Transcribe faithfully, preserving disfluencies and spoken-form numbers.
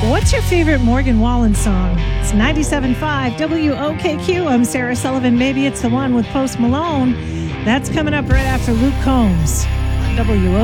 What's your favorite Morgan Wallen song? It's ninety-seven point five W O K Q. I'm Sarah Sullivan. Maybe it's the one with Post Malone. That's coming up right after Luke Combs on W O K Q.